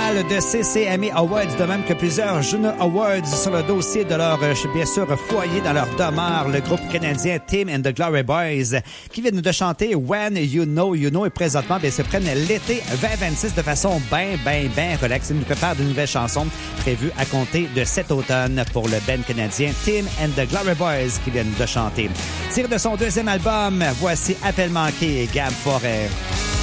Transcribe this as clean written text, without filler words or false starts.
total de CCMA Awards, de même que plusieurs Juno Awards sur le dossier de leur, bien sûr, foyer dans leur demeure. Le groupe canadien Tim and the Glory Boys, qui viennent de chanter When You Know, et présentement, bien, se prennent l'été 2026 de façon bien relax. Ils nous préparent de nouvelles chansons prévues à compter de cet automne pour le band canadien Tim and the Glory Boys qui viennent de chanter. Tiré de son deuxième album, voici Appel manqué et Gab Forêt.